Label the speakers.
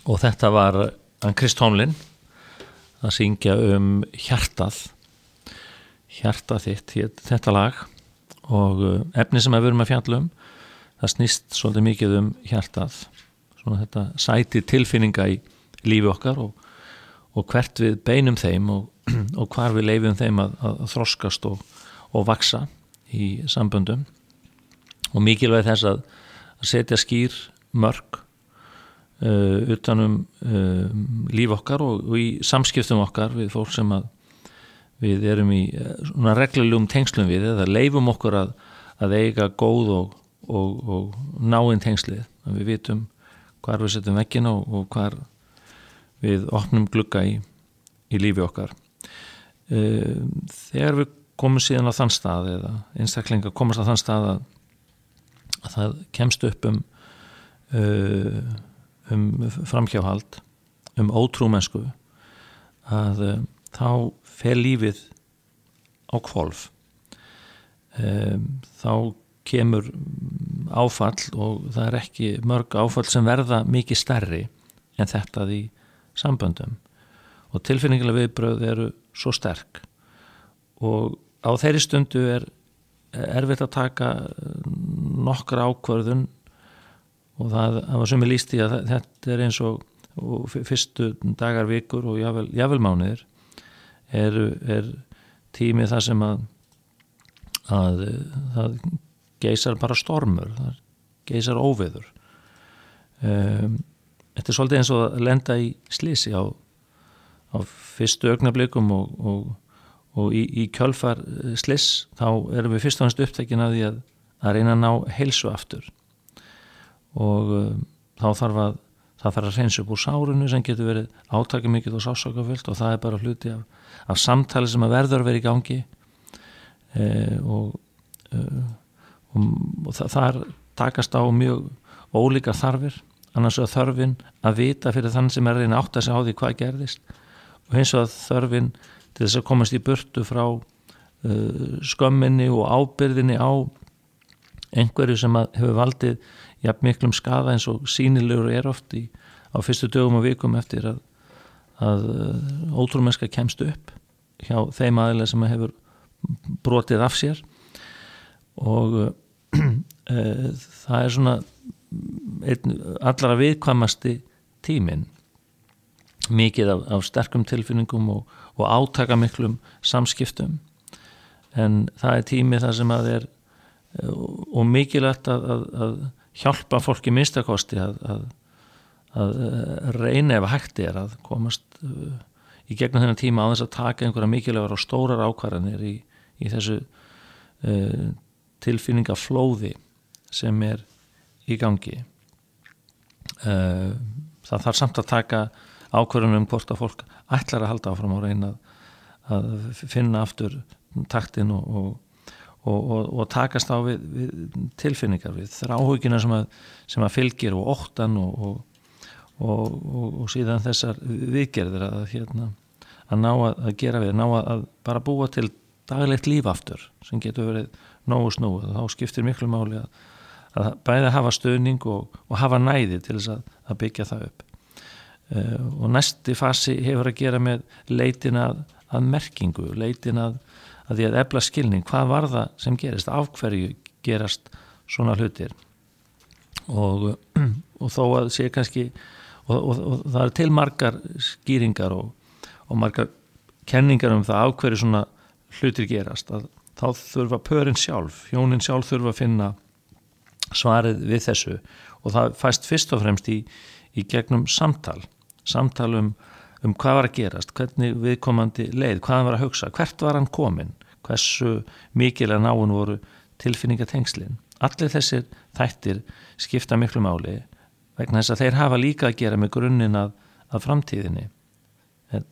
Speaker 1: og þetta var Chris Tomlin að syngja hjartað þitt, þetta lag, og efni sem við erum að fjalla það snýst svolítið mikið hjartað, svona þetta sæti tilfinninga í lífi okkar og hvert við beinum þeim og hvar við leifum þeim að þroskast og vaksa í samböndum, og mikilvæg þess að setja skýr mörk utanum líf okkar og í samskiptum okkar við fólk sem við erum í svona reglulegum tengslum við, eða leifum okkur að eiga góð og náin tengslið, að við vitum hvar við setjum veggina og hvar við opnum glugga í lífi okkar. Þegar við komum síðan á þann stað, eða einstaklingar komast á þann stað að það kemst upp framhjáhald, ótrúmennsku, að þá fer lífið á hvolf. Þá kemur áfall, og það er ekki mörg áfall sem verða mikið stærri en þetta í samböndum, og tilfinningilega viðbrögð eru svo sterk, og á þeirri stundu er erfitt að taka nokkra ákvörðun, og það var sem ég lýst í að þetta er eins og fyrstu dagar, vikur og jafnvel mánuðir er tími þar sem að það geysar bara stormur, það geysar óveður. Þetta er svolítið eins og að lenda í slysi á fyrstu augnablikum, og í kjölfar slyss þá erum við fyrst og næst upptekin af því að reyna að ná heilsu aftur, og þá þarf að hreinsa upp úr sárinu sem getur verið átakamikill og sársaukafullt, og það er bara hluti af samtali sem að verður að vera í gangi, og þar takast á mjög ólíkar þarfir, annars er þörfin að vita fyrir þann sem er að reyna að átta sig á því hvað gerðist, og hins vegar þörfin til þess að komast í burtu frá skömminni og ábyrðinni á einhverju sem hefur valdið jafn miklum skaða eins og sýnilegur er oft á fyrstu dögum og vikum eftir að ótrúmennska kemst upp hjá þeim aðilega sem hefur brotið af sér, og það er svona einn allra viðkvæmasti tíminn, mikið af sterkum tilfinningum og átaka samskiptum, en það er tími þar sem að er og mikilvægt að hjálpa fólki minnstakosti að reyna ef hægt er að komast í gegnum þennan tíma á þess að taka einhverja mikilvægar og stórar ákvarðanir í þessu tilfinningaflóði sem er í gangi. Það þarf samt að taka ákvörðunum hvort að fólk ætlar að halda áfram og reyna að finna aftur taktinn og takast á við tilfinningar, við þráhugina sem að fylgir, og óttan og síðan þessar viðgerðir að ná að gera við, ná að bara búa til daglegt líf aftur sem getur verið nógu snúið. Þá skiptir miklu máli að bæði hafa stuðning og hafa næði til þess að byggja það upp. Og næsti fasi hefur að gera með leitin að merkingu, leitin að því að efla skilning, hvað var það sem gerist, af hverju gerast svona hlutir, og þó að sé kannski og það er til margar skýringar og margar kenningar það af hverju svona hlutir gerast, að þá þurfa pörin sjálf, hjónin sjálf þurfa að finna svarið við þessu, og það fæst fyrst og fremst í gegnum samtal hvað var að gerast, hvernig viðkomandi leið, hvað hann var að hugsa, hvert var hann kominn, hversu mikilega náin voru tilfinningatengslin. Allir þessir þættir skipta miklu máli, vegna þess að þeir hafa líka að gera með grunninn að framtíðinni.